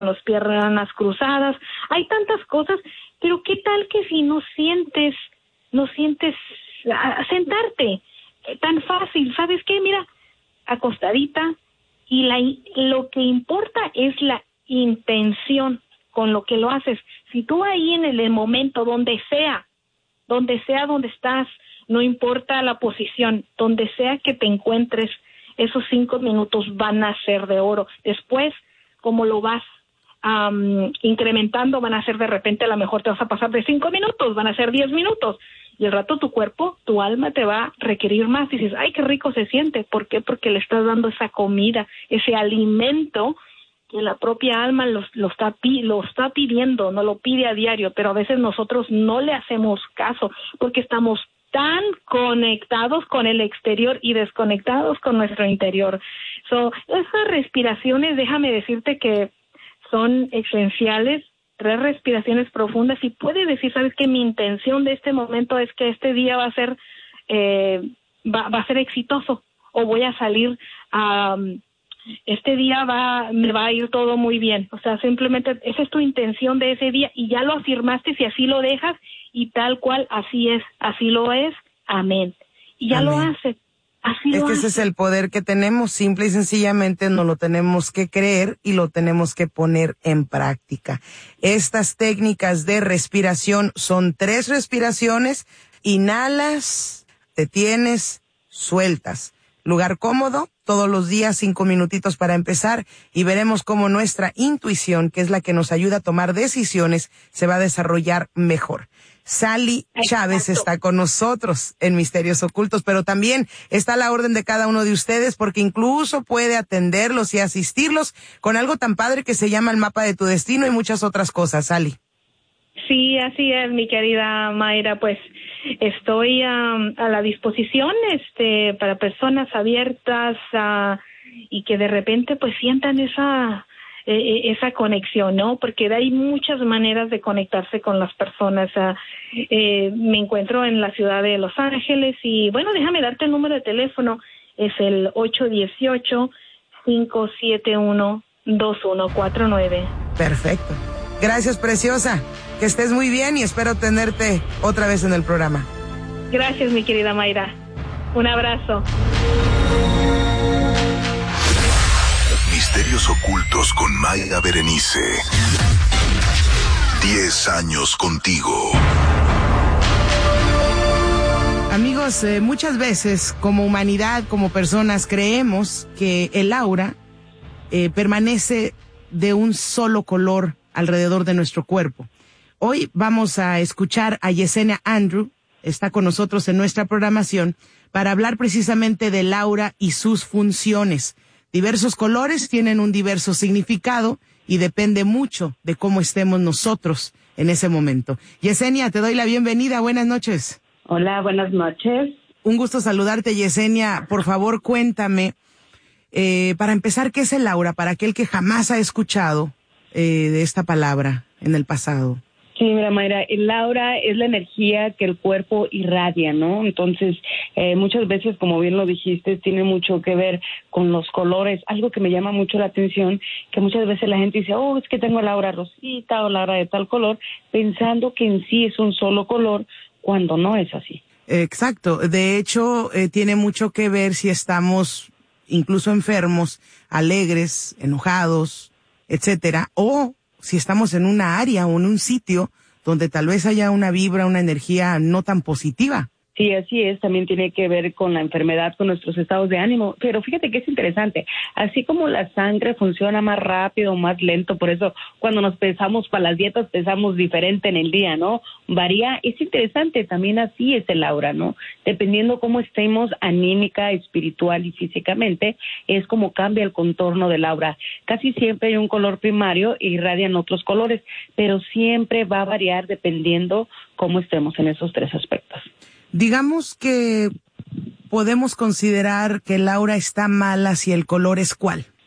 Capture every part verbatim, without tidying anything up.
las piernas cruzadas, hay tantas cosas, pero ¿qué tal que si no sientes, no sientes a, a sentarte? Eh, tan fácil, ¿sabes qué? Mira, acostadita, y la, lo que importa es la intención con lo que lo haces. Si tú ahí en el, el momento, donde sea, donde sea donde estás, no importa la posición, donde sea que te encuentres, esos cinco minutos van a ser de oro. Después, como lo vas um, incrementando, van a ser de repente, a lo mejor te vas a pasar de cinco minutos, van a ser diez minutos. Y al rato tu cuerpo, tu alma te va a requerir más. Dices, ay, qué rico se siente. ¿Por qué? Porque le estás dando esa comida, ese alimento que la propia alma lo, lo, está, lo está pidiendo, no lo pide a diario, pero a veces nosotros no le hacemos caso porque estamos tan conectados con el exterior y desconectados con nuestro interior. So, esas respiraciones, déjame decirte que son esenciales, tres respiraciones profundas, y puedes decir, sabes que mi intención de este momento es que este día va a ser, eh, va, va a ser exitoso, o voy a salir a... Um, este día va, me va a ir todo muy bien. O sea, simplemente esa es tu intención de ese día y ya lo afirmaste, si así lo dejas, y tal cual, así es, así lo es, amén. Y ya amén. Lo haces, así es lo que haces. Ese es el poder que tenemos, simple y sencillamente nos lo tenemos que creer y lo tenemos que poner en práctica. Estas técnicas de respiración son tres respiraciones: inhalas, detienes, sueltas. Lugar cómodo, todos los días cinco minutitos para empezar, y veremos cómo nuestra intuición, que es la que nos ayuda a tomar decisiones, se va a desarrollar mejor. Sally Chávez está con nosotros en Misterios Ocultos, pero también está a la orden de cada uno de ustedes, porque incluso puede atenderlos y asistirlos con algo tan padre que se llama el mapa de tu destino y muchas otras cosas. Sally. Sí, así es, mi querida Mayra, pues estoy um, a la disposición este para personas abiertas uh, y que de repente pues sientan esa eh, esa conexión, ¿no? Porque hay muchas maneras de conectarse con las personas. Uh, eh, me encuentro en la ciudad de Los Ángeles y bueno, déjame darte el número de teléfono, es el ocho uno ocho, cinco siete uno, dos uno cuatro nueve. Perfecto. Gracias, preciosa. Que estés muy bien y espero tenerte otra vez en el programa. Gracias, mi querida Mayra. Un abrazo. Misterios Ocultos con Mayra Berenice. Diez años contigo. Amigos, eh, muchas veces como humanidad, como personas, creemos que el aura eh, permanece de un solo color alrededor de nuestro cuerpo. Hoy vamos a escuchar a Yesenia Andrew, está con nosotros en nuestra programación, para hablar precisamente del aura y sus funciones. Diversos colores tienen un diverso significado y depende mucho de cómo estemos nosotros en ese momento. Yesenia, te doy la bienvenida. Buenas noches. Hola, buenas noches. Un gusto saludarte, Yesenia. Por favor, cuéntame, eh, para empezar, ¿qué es el aura? Para aquel que jamás ha escuchado eh, de esta palabra en el pasado. Sí, mira, Mayra, el aura es la energía que el cuerpo irradia, ¿no? Entonces, eh, muchas veces, como bien lo dijiste, tiene mucho que ver con los colores. Algo que me llama mucho la atención, que muchas veces la gente dice, oh, es que tengo el aura rosita o la aura de tal color, pensando que en sí es un solo color, cuando no es así. Exacto. De hecho, eh, tiene mucho que ver si estamos incluso enfermos, alegres, enojados, etcétera, o si estamos en una área o en un sitio donde tal vez haya una vibra, una energía no tan positiva. Sí, así es, también tiene que ver con la enfermedad, con nuestros estados de ánimo, pero fíjate que es interesante, así como la sangre funciona más rápido o más lento, por eso cuando nos pesamos para las dietas pesamos diferente en el día, ¿no? Varía, es interesante, también así es el aura, ¿no? Dependiendo cómo estemos anímica, espiritual y físicamente, es como cambia el contorno del aura. Casi siempre hay un color primario e irradian otros colores, pero siempre va a variar dependiendo cómo estemos en esos tres aspectos. Digamos que podemos considerar que el aura está mala si el color es ¿cuál?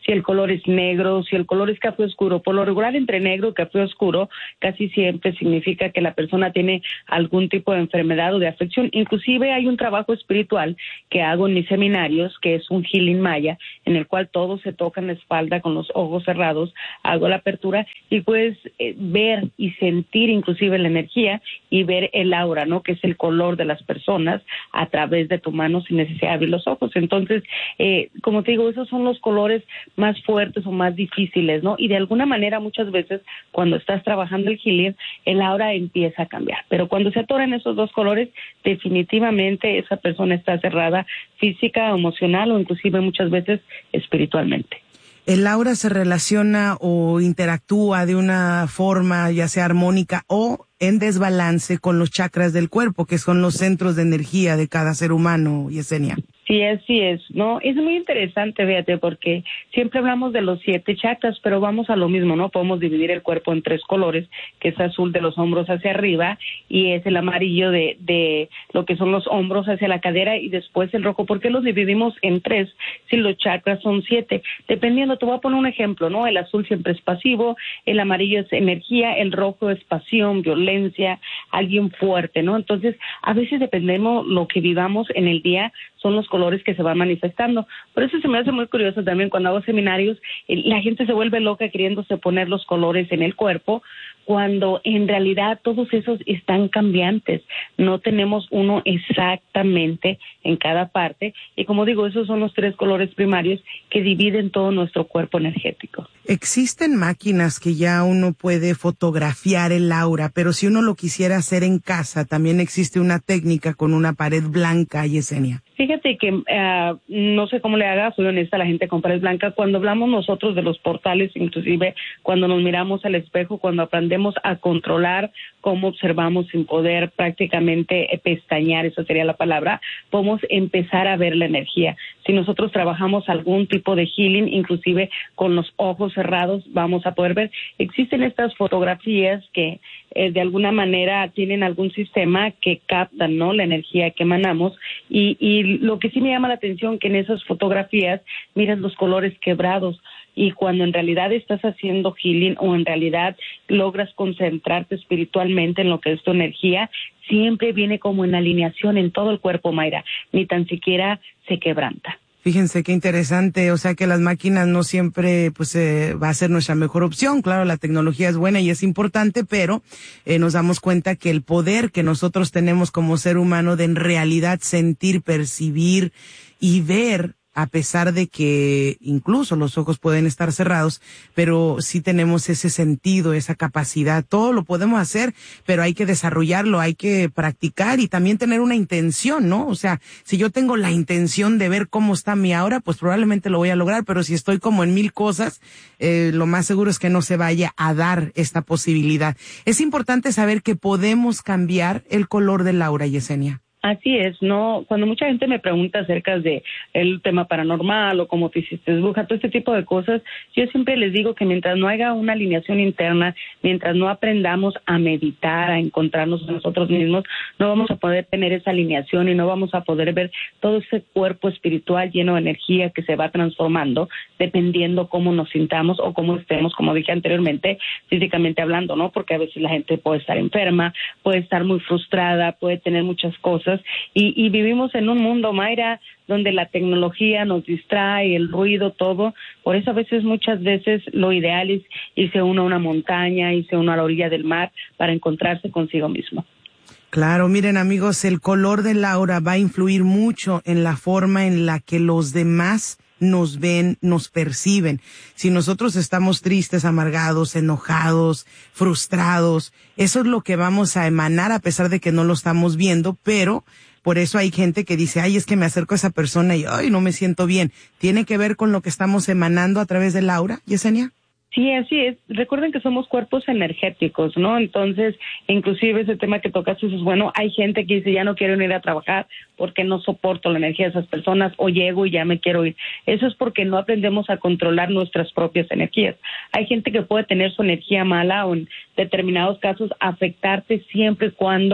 si el color es negro, si el color es café oscuro. Por lo regular, entre negro y café oscuro casi siempre significa que la persona tiene algún tipo de enfermedad o de afección. Inclusive hay un trabajo espiritual que hago en mis seminarios, que es un healing maya, en el cual todos se tocan la espalda con los ojos cerrados, hago la apertura y puedes eh, ver y sentir inclusive la energía y ver el aura, ¿no? Que es el color de las personas a través de tu mano sin necesidad de abrir los ojos. Entonces, eh, como te digo, esos son los colores más fuertes o más difíciles, ¿no? Y de alguna manera muchas veces cuando estás trabajando el healing, el aura empieza a cambiar. Pero cuando se atoran esos dos colores, definitivamente esa persona está cerrada física, emocional o inclusive muchas veces espiritualmente. ¿El aura se relaciona o interactúa de una forma ya sea armónica o en desbalance con los chakras del cuerpo, que son los centros de energía de cada ser humano, Yesenia? Sí, así es, ¿no? Es muy interesante, fíjate, porque siempre hablamos de los siete chakras, pero vamos a lo mismo, ¿no? Podemos dividir el cuerpo en tres colores, que es azul de los hombros hacia arriba y es el amarillo de, de lo que son los hombros hacia la cadera y después el rojo. ¿Por qué los dividimos en tres si los chakras son siete? Dependiendo, te voy a poner un ejemplo, ¿no? El azul siempre es pasivo, el amarillo es energía, el rojo es pasión, violencia, alguien fuerte, ¿no? Entonces, a veces dependemos lo que vivamos en el día, son los colores que se van manifestando. Por eso se me hace muy curioso también cuando hago seminarios, eh, la gente se vuelve loca queriéndose poner los colores en el cuerpo, cuando en realidad todos esos están cambiantes. No tenemos uno exactamente en cada parte. Y como digo, esos son los tres colores primarios que dividen todo nuestro cuerpo energético. Existen máquinas que ya uno puede fotografiar el aura, pero si uno lo quisiera hacer en casa, también existe una técnica con una pared blanca, Yesenia. Fíjate que uh, no sé cómo le haga, soy honesta, la gente con pared blanca. Cuando hablamos nosotros de los portales, inclusive cuando nos miramos al espejo, cuando aprendemos a controlar cómo observamos sin poder prácticamente pestañear, eso sería la palabra, podemos empezar a ver la energía. Si nosotros trabajamos algún tipo de healing, inclusive con los ojos cerrados, vamos a poder ver. Existen estas fotografías que eh, de alguna manera tienen algún sistema que captan, ¿no?, la energía que emanamos y, y lo que sí me llama la atención que en esas fotografías miras los colores quebrados y cuando en realidad estás haciendo healing o en realidad logras concentrarte espiritualmente en lo que es tu energía, siempre viene como en alineación en todo el cuerpo, Mayra, ni tan siquiera se quebranta. Fíjense qué interesante, o sea que las máquinas no siempre pues eh, va a ser nuestra mejor opción. Claro, la tecnología es buena y es importante, pero eh, nos damos cuenta que el poder que nosotros tenemos como ser humano de en realidad sentir, percibir y ver, a pesar de que incluso los ojos pueden estar cerrados, pero sí tenemos ese sentido, esa capacidad, todo lo podemos hacer, pero hay que desarrollarlo, hay que practicar y también tener una intención, ¿no? O sea, si yo tengo la intención de ver cómo está mi aura, pues probablemente lo voy a lograr, pero si estoy como en mil cosas, eh, lo más seguro es que no se vaya a dar esta posibilidad. Es importante saber que podemos cambiar el color del aura, Yesenia. Así es, ¿no? Cuando mucha gente me pregunta acerca de el tema paranormal o cómo te hiciste bruja, todo este tipo de cosas, yo siempre les digo que mientras no haya una alineación interna, mientras no aprendamos a meditar, a encontrarnos a nosotros mismos, no vamos a poder tener esa alineación y no vamos a poder ver todo ese cuerpo espiritual lleno de energía que se va transformando dependiendo cómo nos sintamos o cómo estemos, como dije anteriormente, físicamente hablando, ¿no? Porque a veces la gente puede estar enferma, puede estar muy frustrada, puede tener muchas cosas. Y, y vivimos en un mundo, Mayra, donde la tecnología nos distrae, el ruido, todo. Por eso a veces, muchas veces, lo ideal es irse uno a una montaña, irse uno a la orilla del mar para encontrarse consigo mismo. Claro, miren amigos, el color del aura va a influir mucho en la forma en la que los demás nos ven, nos perciben. Si nosotros estamos tristes, amargados, enojados, frustrados, eso es lo que vamos a emanar a pesar de que no lo estamos viendo, pero por eso hay gente que dice, ay, es que me acerco a esa persona y ay, no me siento bien. ¿Tiene que ver con lo que estamos emanando a través del aura, Yesenia? Sí, así es. Recuerden que somos cuerpos energéticos, ¿no? Entonces, inclusive ese tema que tocaste es bueno. Hay gente que dice, ya no quiero ir a trabajar porque no soporto la energía de esas personas o llego y ya me quiero ir. Eso es porque no aprendemos a controlar nuestras propias energías. Hay gente que puede tener su energía mala o en determinados casos afectarte siempre y cuando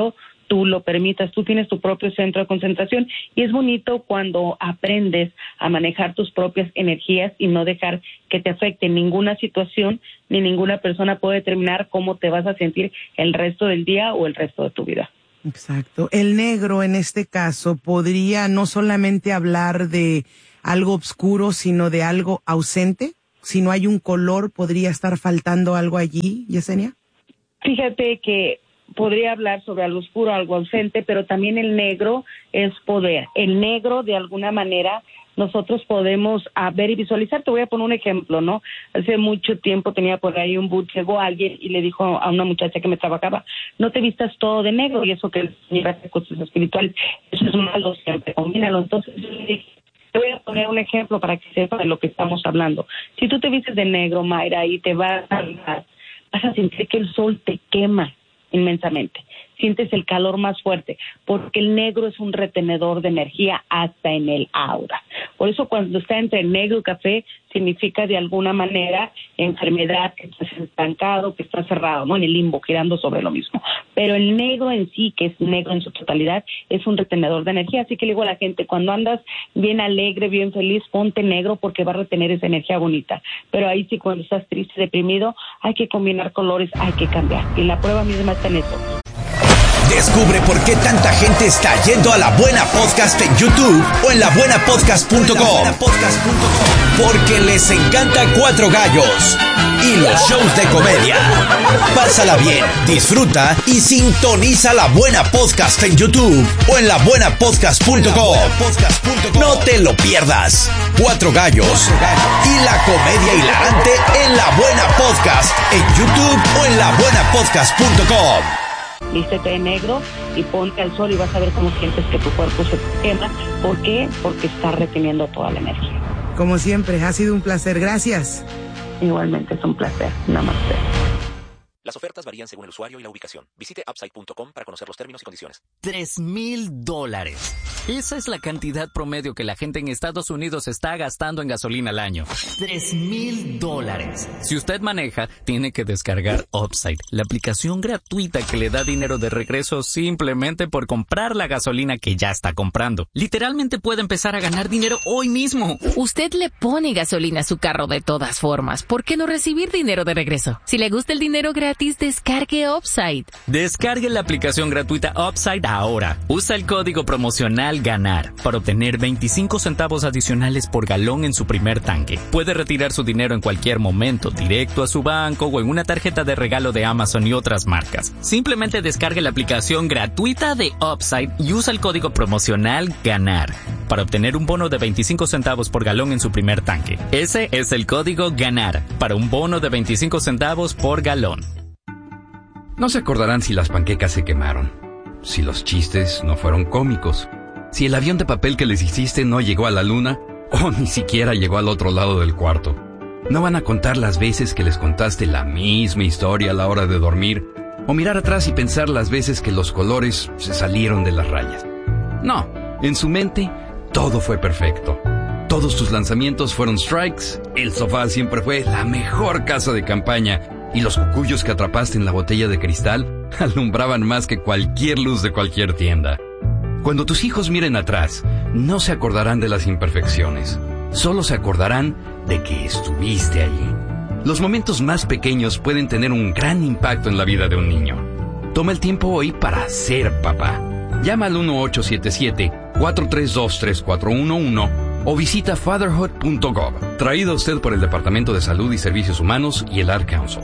tú lo permitas. Tú tienes tu propio centro de concentración y es bonito cuando aprendes a manejar tus propias energías y no dejar que te afecte ninguna situación ni ninguna persona puede determinar cómo te vas a sentir el resto del día o el resto de tu vida. Exacto. El negro en este caso podría no solamente hablar de algo oscuro, sino de algo ausente. Si no hay un color, ¿podría estar faltando algo allí, Yesenia? Fíjate que podría hablar sobre algo oscuro, algo ausente, pero también el negro es poder. El negro, de alguna manera, nosotros podemos a ver y visualizar. Te voy a poner un ejemplo, ¿no? Hace mucho tiempo tenía por ahí un boot, llegó alguien y le dijo a una muchacha que me trabajaba, no te vistas todo de negro, y eso que hace cosas espirituales, eso es malo, siempre combínalo. Entonces yo le dije, te voy a poner un ejemplo para que sepa de lo que estamos hablando. Si tú te vistes de negro, Mayra, y te vas a vas a sentir que el sol te quema inmensamente. Sientes el calor más fuerte, porque el negro es un retenedor de energía hasta en el aura. Por eso cuando está entre negro y café, significa de alguna manera enfermedad, que estás estancado, que estás cerrado, ¿no? En el limbo, girando sobre lo mismo. Pero el negro en sí, que es negro en su totalidad, es un retenedor de energía. Así que le digo a la gente, cuando andas bien alegre, bien feliz, ponte negro porque va a retener esa energía bonita. Pero ahí sí, cuando estás triste, deprimido, hay que combinar colores, hay que cambiar. Y la prueba misma está en eso. Descubre por qué tanta gente está yendo a La Buena Podcast en YouTube o en la buena podcast punto com. Porque les encanta Cuatro Gallos y los shows de comedia. Pásala bien, disfruta y sintoniza La Buena Podcast en YouTube o en la buena podcast punto com. No te lo pierdas. Cuatro Gallos y la comedia hilarante en La Buena Podcast en YouTube o en la buena podcast punto com. Vístete de negro y ponte al sol y vas a ver cómo sientes que tu cuerpo se quema. ¿Por qué? Porque está reteniendo toda la energía. Como siempre, ha sido un placer. Gracias. Igualmente, es un placer. Namaste. Las ofertas varían según el usuario y la ubicación. Visite upside punto com para conocer los términos y condiciones. Tres mil dólares. Esa es la cantidad promedio que la gente en Estados Unidos está gastando en gasolina al año. Tres mil dólares. Si usted maneja, tiene que descargar Upside, la aplicación gratuita que le da dinero de regreso simplemente por comprar la gasolina que ya está comprando. Literalmente puede empezar a ganar dinero hoy mismo. Usted le pone gasolina a su carro de todas formas. ¿Por qué no recibir dinero de regreso? Si le gusta el dinero gratis, descargue Upside. Descargue la aplicación gratuita Upside ahora. Usa el código promocional GANAR para obtener veinticinco centavos adicionales por galón en su primer tanque. Puede retirar su dinero en cualquier momento, directo a su banco o en una tarjeta de regalo de Amazon y otras marcas. Simplemente descargue la aplicación gratuita de Upside y usa el código promocional GANAR para obtener un bono de veinticinco centavos por galón en su primer tanque. Ese es el código GANAR para un bono de veinticinco centavos por galón. No se acordarán si las panquecas se quemaron, si los chistes no fueron cómicos, si el avión de papel que les hiciste no llegó a la luna o ni siquiera llegó al otro lado del cuarto. No van a contar las veces que les contaste la misma historia a la hora de dormir o mirar atrás y pensar las veces que los colores se salieron de las rayas. No, en su mente todo fue perfecto. Todos tus lanzamientos fueron strikes, el sofá siempre fue la mejor casa de campaña y los cucuyos que atrapaste en la botella de cristal alumbraban más que cualquier luz de cualquier tienda. Cuando tus hijos miren atrás, no se acordarán de las imperfecciones, solo se acordarán de que estuviste allí. Los momentos más pequeños pueden tener un gran impacto en la vida de un niño. Toma el tiempo hoy para ser papá. Llama al uno ocho siete siete, cuatro tres dos, tres cuatro uno uno o visita fatherhood punto gov. Traído a usted por el Departamento de Salud y Servicios Humanos y el Ad Council.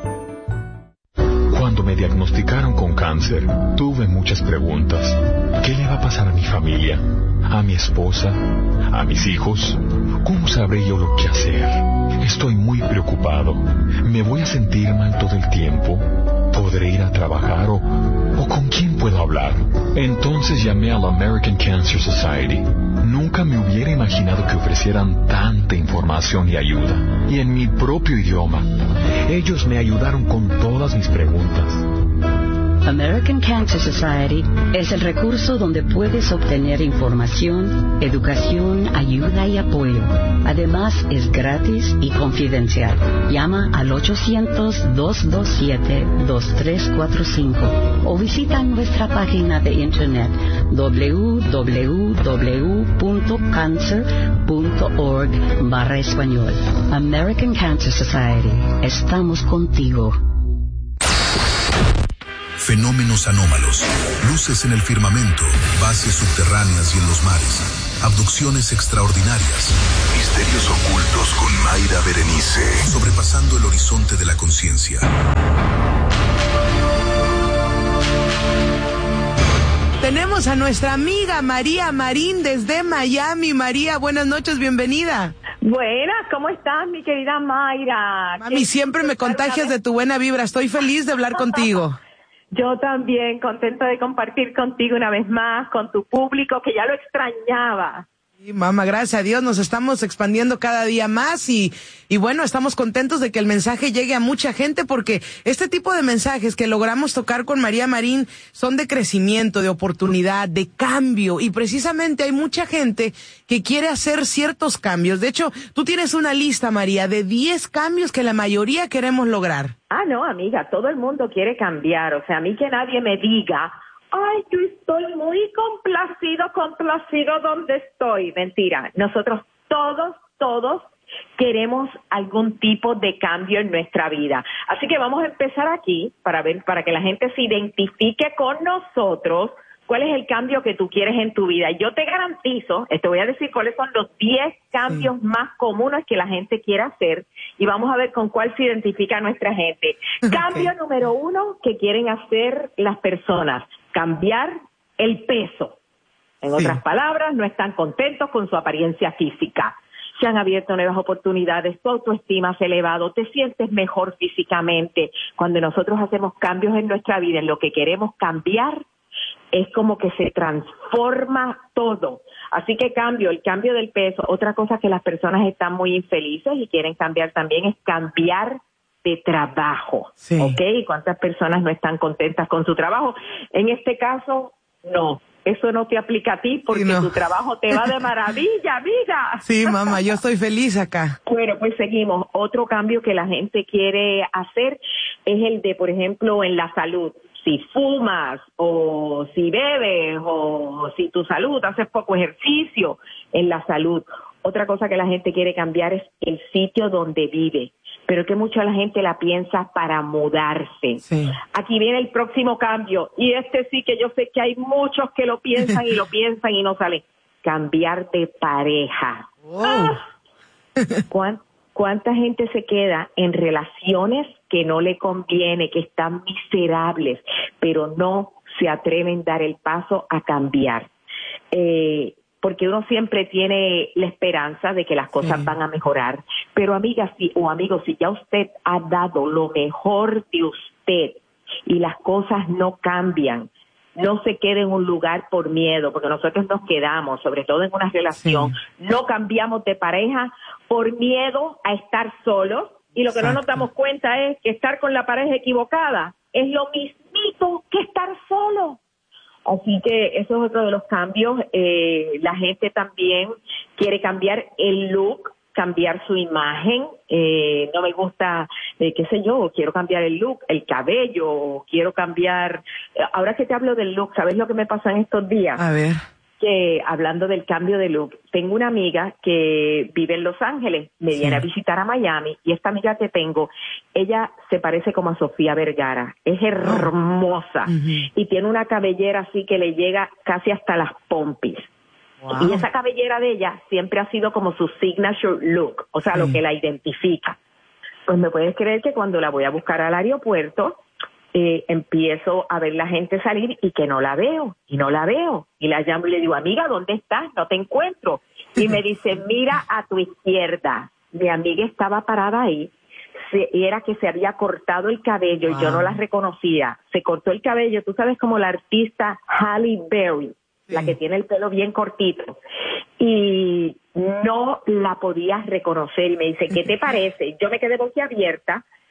Cuando me diagnosticaron con cáncer, tuve muchas preguntas. ¿Qué le va a pasar a mi familia? ¿A mi esposa? ¿A mis hijos? ¿Cómo sabré yo lo que hacer? Estoy muy preocupado. ¿Me voy a sentir mal todo el tiempo? ¿Podré ir a trabajar o, o con quién puedo hablar? Entonces llamé a la American Cancer Society. Nunca me hubiera imaginado que ofrecieran tanta información y ayuda. Y en mi propio idioma. Ellos me ayudaron con todas mis preguntas. American Cancer Society es el recurso donde puedes obtener información, educación, ayuda y apoyo. Además, es gratis y confidencial. Llama al ocho cero cero, dos dos siete, dos tres cuatro cinco o visita nuestra página de internet w w w punto cancer punto org barra español. American Cancer Society. Estamos contigo. Fenómenos anómalos, luces en el firmamento, bases subterráneas y en los mares, abducciones extraordinarias, misterios ocultos con Mayra Berenice, sobrepasando el horizonte de la conciencia. Tenemos a nuestra amiga María Marín desde Miami. María, buenas noches, bienvenida. Buenas, ¿cómo estás, mi querida Mayra? Mami, siempre me contagias de tu buena vibra, estoy feliz de hablar contigo. Yo también, contenta de compartir contigo una vez más, con tu público, que ya lo extrañaba. Sí, mamá, gracias a Dios, nos estamos expandiendo cada día más y, y bueno, estamos contentos de que el mensaje llegue a mucha gente porque este tipo de mensajes que logramos tocar con María Marín son de crecimiento, de oportunidad, de cambio y precisamente hay mucha gente que quiere hacer ciertos cambios. De hecho, tú tienes una lista, María, de diez cambios que la mayoría queremos lograr. Ah, no, amiga, todo el mundo quiere cambiar, o sea, a mí que nadie me diga, ay, yo estoy muy complacido, complacido donde estoy. Mentira, nosotros todos, todos queremos algún tipo de cambio en nuestra vida. Así que vamos a empezar aquí para ver, para que la gente se identifique con nosotros cuál es el cambio que tú quieres en tu vida. Yo te garantizo, te voy a decir cuáles son los diez cambios sí. más comunes que la gente quiere hacer y vamos a ver con cuál se identifica nuestra gente. Okay. Cambio número uno que quieren hacer las personas, cambiar el peso. En sí. otras palabras, no están contentos con su apariencia física. Se han abierto nuevas oportunidades, tu autoestima se ha elevado, te sientes mejor físicamente. Cuando nosotros hacemos cambios en nuestra vida, en lo que queremos cambiar, es como que se transforma todo. Así que cambio, el cambio del peso. Otra cosa que las personas están muy infelices y quieren cambiar también es cambiar de trabajo. Sí. ¿Ok? ¿Cuántas personas no están contentas con su trabajo? En este caso, no. Eso no te aplica a ti porque sí, no. tu trabajo te va de maravilla, amiga. Sí, mamá, yo estoy feliz acá. Bueno, pues seguimos. Otro cambio que la gente quiere hacer es el de, por ejemplo, en la salud. Si fumas o si bebes o si tu salud, haces poco ejercicio en la salud. Otra cosa que la gente quiere cambiar es el sitio donde vive, pero que mucha la gente la piensa para mudarse. Sí. Aquí viene el próximo cambio y este sí que yo sé que hay muchos que lo piensan y lo piensan y no sale. Cambiar de pareja. Oh. ¡Ah! ¿Cuán, ¿Cuánta gente se queda en relaciones que no le conviene, que están miserables, pero no se atreven a dar el paso a cambiar? Eh, porque uno siempre tiene la esperanza de que las cosas sí. van a mejorar. Pero amigas si, o amigos, si ya usted ha dado lo mejor de usted y las cosas no cambian, no se quede en un lugar por miedo, porque nosotros nos quedamos, sobre todo en una relación, sí. no cambiamos de pareja por miedo a estar solos. Y lo que Exacto. no nos damos cuenta es que estar con la pareja equivocada es lo mismito que estar solo. Así que eso es otro de los cambios. Eh, la gente también quiere cambiar el look, cambiar su imagen. Eh, no me gusta, eh, qué sé yo, quiero cambiar el look, el cabello, quiero cambiar... Ahora que te hablo del look, ¿sabes lo que me pasa en estos días? A ver. Que hablando del cambio de look, tengo una amiga que vive en Los Ángeles, me sí. viene a visitar a Miami y esta amiga que tengo, ella se parece como a Sofía Vergara, es hermosa oh. uh-huh. y tiene una cabellera así que le llega casi hasta las pompis. Wow. Y esa cabellera de ella siempre ha sido como su signature look, o sea, sí. lo que la identifica. Pues me puedes creer que cuando la voy a buscar al aeropuerto, Eh, empiezo a ver la gente salir y que no la veo, y no la veo. Y la llamo y le digo, amiga, ¿dónde estás? No te encuentro. Y me dice, mira a tu izquierda. Mi amiga estaba parada ahí, se, era que se había cortado el cabello wow. y yo no la reconocía. Se cortó el cabello, tú sabes, como la artista Halle Berry, sí. la que tiene el pelo bien cortito. Y no la podía reconocer. Y me dice, ¿qué te parece? Yo me quedé boquiabierta.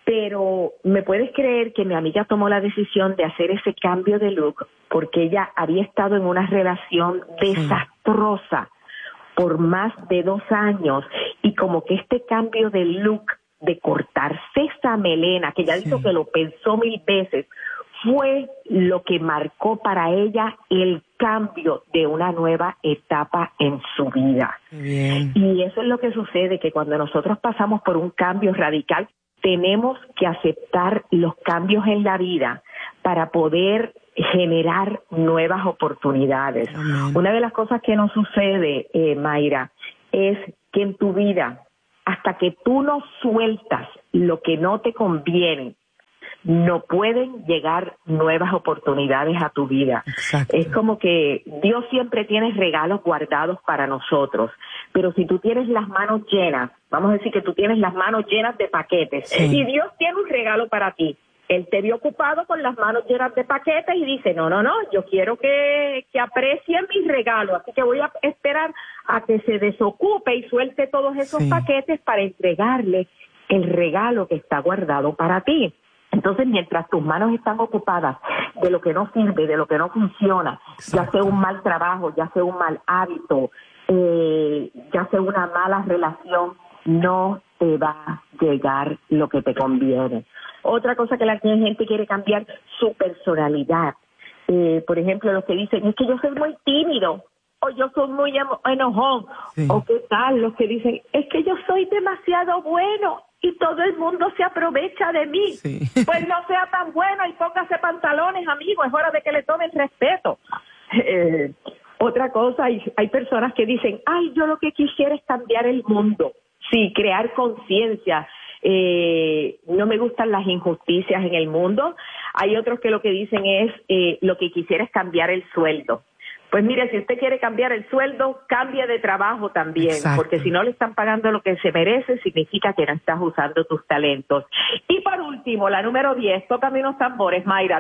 Pero me puedes creer que mi amiga tomó la decisión de hacer ese cambio de look porque ella había estado en una relación desastrosa por más de dos años y como que este cambio de look, de cortarse esa melena, que ella sí. dijo que lo pensó mil veces, fue lo que marcó para ella el cambio de una nueva etapa en su vida. Bien. Y eso es lo que sucede, que cuando nosotros pasamos por un cambio radical, tenemos que aceptar los cambios en la vida para poder generar nuevas oportunidades. Amén. Una de las cosas que nos sucede, eh, Mayra, es que en tu vida, hasta que tú no sueltas lo que no te conviene, no pueden llegar nuevas oportunidades a tu vida. Exacto. Es como que Dios siempre tiene regalos guardados para nosotros, pero si tú tienes las manos llenas, vamos a decir que tú tienes las manos llenas de paquetes, sí. y Dios tiene un regalo para ti. Él te vio ocupado con las manos llenas de paquetes y dice, no, no, no, yo quiero que, que aprecien mis regalos, así que voy a esperar a que se desocupe y suelte todos esos sí. paquetes para entregarle el regalo que está guardado para ti. Entonces, mientras tus manos están ocupadas de lo que no sirve, de lo que no funciona, Exacto. ya sea un mal trabajo, ya sea un mal hábito, eh, ya sea una mala relación, no te va a llegar lo que te conviene. Otra cosa que la gente quiere cambiar, su personalidad. Eh, por ejemplo, los que dicen, es que yo soy muy tímido, o yo soy muy enojón, sí. o qué tal, los que dicen, es que yo soy demasiado bueno y todo el mundo se aprovecha de mí. Sí. Pues no sea tan bueno y póngase pantalones, amigo, es hora de que le tomen respeto. Eh, otra cosa, hay, hay personas que dicen, ay, yo lo que quisiera es cambiar el mundo, sí, crear conciencia. Eh, no me gustan las injusticias en el mundo. Hay otros que lo que dicen es, eh, lo que quisiera es cambiar el sueldo. Pues mire, si usted quiere cambiar el sueldo, cambie de trabajo también, Exacto. porque si no le están pagando lo que se merece, significa que no estás usando tus talentos. Y por último, la número diez, tócame unos tambores, Mayra.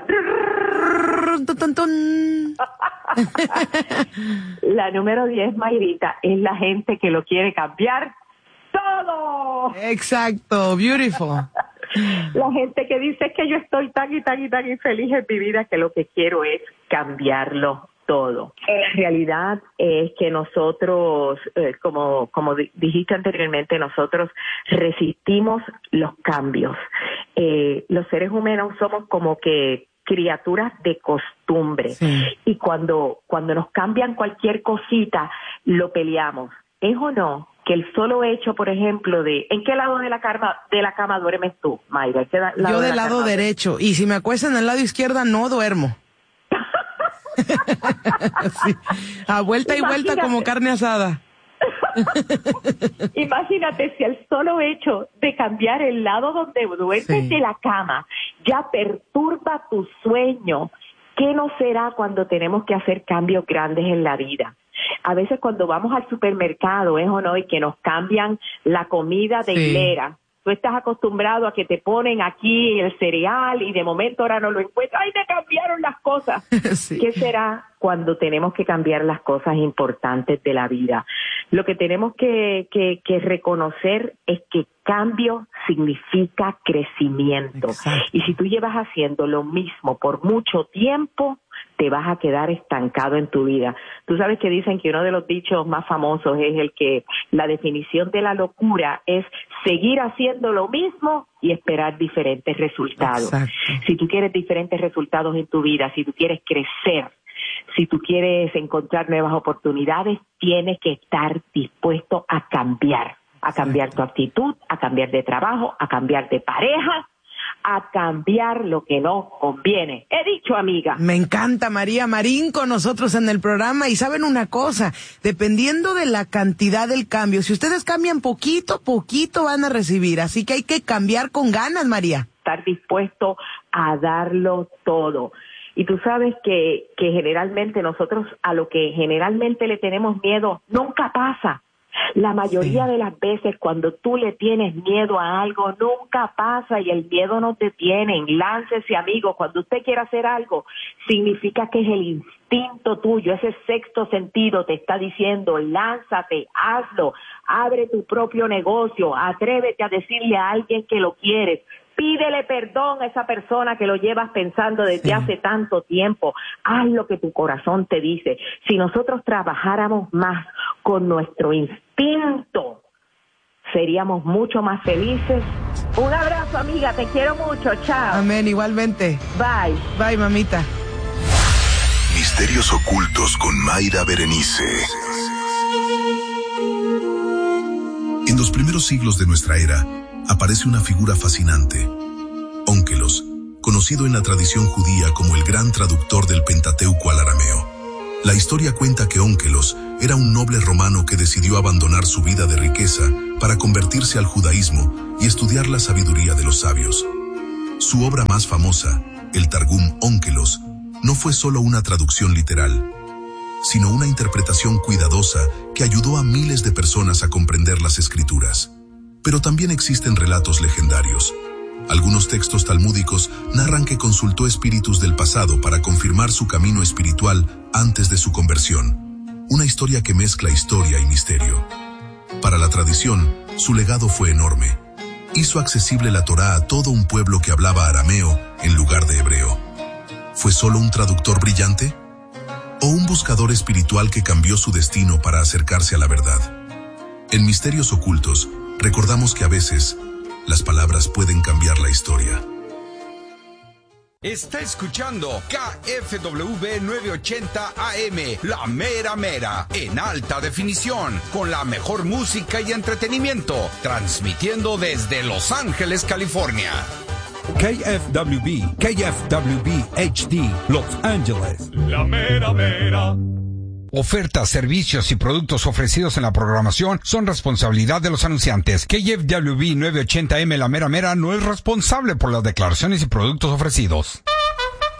La número diez, Mayrita, es la gente que lo quiere cambiar todo. Exacto, beautiful. La gente que dice que yo estoy tan y tan y tan infeliz en mi vida que lo que quiero es cambiarlo todo. La realidad es que nosotros, eh, como, como dijiste anteriormente, nosotros resistimos los cambios. Eh, los seres humanos somos como que criaturas de costumbre. Sí. Y cuando, cuando nos cambian cualquier cosita, lo peleamos. ¿Es o no que el solo hecho, por ejemplo, de ¿en qué lado de la cama, de la cama duermes tú, Mayra? ¿En qué lado Yo del de lado cama? Derecho, y si me acuesto en el lado izquierdo no duermo. Sí. A vuelta y Imagínate. vuelta como carne asada. Imagínate si el solo hecho de cambiar el lado donde duermes sí. de la cama ya perturba tu sueño, ¿qué no será cuando tenemos que hacer cambios grandes en la vida? A veces cuando vamos al supermercado, ¿es o no? Y que nos cambian la comida de sí. hilera. Tú estás acostumbrado a que te ponen aquí el cereal y de momento ahora no lo encuentras. ¡Ay, me cambiaron las cosas! Sí. ¿Qué será cuando tenemos que cambiar las cosas importantes de la vida? Lo que tenemos que, que, que reconocer es que cambio significa crecimiento. Exacto. Y si tú llevas haciendo lo mismo por mucho tiempo, te vas a quedar estancado en tu vida. Tú sabes que dicen que uno de los dichos más famosos es el que la definición de la locura es seguir haciendo lo mismo y esperar diferentes resultados. Exacto. Si tú quieres diferentes resultados en tu vida, si tú quieres crecer, si tú quieres encontrar nuevas oportunidades, tienes que estar dispuesto a cambiar, a cambiar tu actitud, a cambiar de trabajo, a cambiar de pareja, a cambiar lo que no conviene. He dicho, amiga. Me encanta María Marín con nosotros en el programa. Y saben una cosa, dependiendo de la cantidad del cambio, si ustedes cambian poquito, poquito van a recibir. Así que hay que cambiar con ganas, María. Estar dispuesto a darlo todo. Y tú sabes que, que generalmente nosotros a lo que generalmente le tenemos miedo nunca pasa. La mayoría sí. de las veces cuando tú le tienes miedo a algo, nunca pasa y el miedo no te tiene. Láncese, amigo, cuando usted quiera hacer algo, significa que es el instinto tuyo, ese sexto sentido te está diciendo, lánzate, hazlo, abre tu propio negocio, atrévete a decirle a alguien que lo quieres. Pídele perdón a esa persona que lo llevas pensando desde sí. hace tanto tiempo. Haz lo que tu corazón te dice. Si nosotros trabajáramos más con nuestro instinto, seríamos mucho más felices. Un abrazo, amiga. Te quiero mucho. Chao. Amén. Igualmente. Bye. Bye, mamita. Misterios ocultos con Mayra Berenice. En los primeros siglos de nuestra era, aparece una figura fascinante, Ónkelos, conocido en la tradición judía como el gran traductor del Pentateuco al arameo. La historia cuenta que Ónkelos era un noble romano que decidió abandonar su vida de riqueza para convertirse al judaísmo y estudiar la sabiduría de los sabios. Su obra más famosa, el Targum Ónkelos, no fue solo una traducción literal, sino una interpretación cuidadosa que ayudó a miles de personas a comprender las escrituras. Pero también existen relatos legendarios. Algunos textos talmúdicos narran que consultó espíritus del pasado para confirmar su camino espiritual antes de su conversión. Una historia que mezcla historia y misterio. Para la tradición, su legado fue enorme. Hizo accesible la Torá a todo un pueblo que hablaba arameo en lugar de hebreo. ¿Fue solo un traductor brillante? ¿O un buscador espiritual que cambió su destino para acercarse a la verdad? En Misterios Ocultos, recordamos que a veces las palabras pueden cambiar la historia. Está escuchando K F W novecientos ochenta A M, La Mera Mera, en alta definición, con la mejor música y entretenimiento, transmitiendo desde Los Ángeles, California. K F W B, K F W B H D, Los Ángeles. La Mera Mera. Ofertas, servicios y productos ofrecidos en la programación son responsabilidad de los anunciantes. K F W B novecientos ochenta A M La Mera Mera no es responsable por las declaraciones y productos ofrecidos.